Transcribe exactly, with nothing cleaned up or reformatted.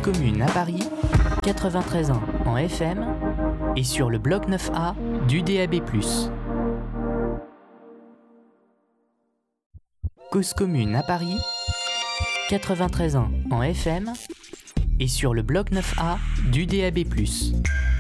Commune à Paris, quatre-vingt-treize ans en F M et sur le bloc neuf A du D A B plus. Cause Commune à Paris, quatre-vingt-treize ans en F M et sur le bloc neuf A du D A B plus.